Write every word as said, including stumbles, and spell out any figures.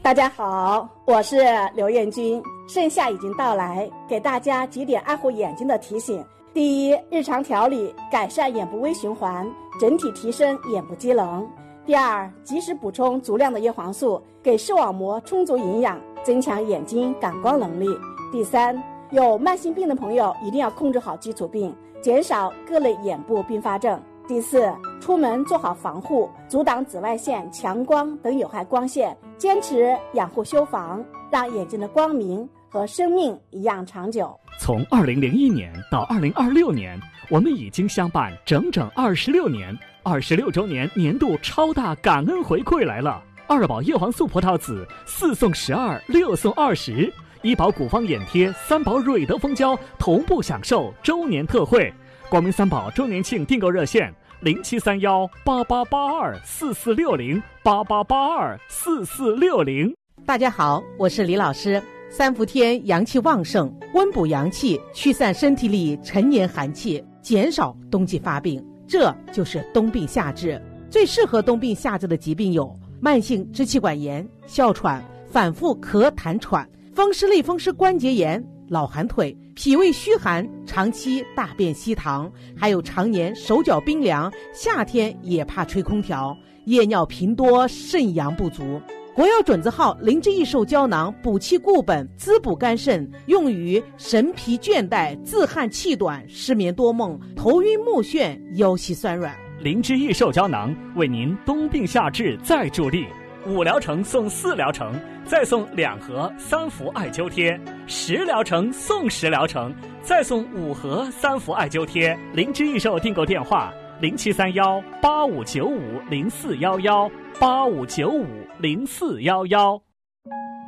大家好，我是刘艳君。盛夏已经到来，给大家几点爱护眼睛的提醒。第一，日常调理，改善眼部微循环，整体提升眼部机能。第二，及时补充足量的叶黄素，给视网膜充足营养，增强眼睛感光能力。第三，有慢性病的朋友一定要控制好基础病，减少各类眼部并发症。第四，出门做好防护，阻挡紫外线、强光等有害光线，坚持养护修防，让眼睛的光明和生命一样长久。 从二零零一年到二零二六年，我们已经相伴整整二十六年，二十六周年年度超大感恩回馈来了！二宝叶黄素葡萄籽四送十二，六送二十，医保古方眼贴、三宝瑞德蜂胶同步享受周年特惠。光明三宝周年庆订购热线：零七三幺八八八二四四六零八八八二四四六零。 大家好，我是李老师。三伏天阳气旺盛，温补阳气，驱散身体里陈年寒气，减少冬季发病，这就是冬病夏治。最适合冬病夏治的疾病有慢性支气管炎、哮喘、反复咳痰喘、风湿类风湿关节炎、老寒腿、脾胃虚寒、长期大便稀溏，还有常年手脚冰凉，夏天也怕吹空调，夜尿频多，肾阳不足。国药准字号灵芝益寿胶囊补气固本，滋补肝肾，用于神疲倦怠、自汗气短、失眠多梦、头晕目眩、腰膝酸软。 灵芝益寿胶囊为您冬病夏治再助力，五疗程送四疗程，再送两盒三伏艾灸贴；十疗程送十疗程，再送五盒三伏艾灸贴。灵芝益寿订购电话：零七三幺八五九五零四幺幺八五九五零四幺幺。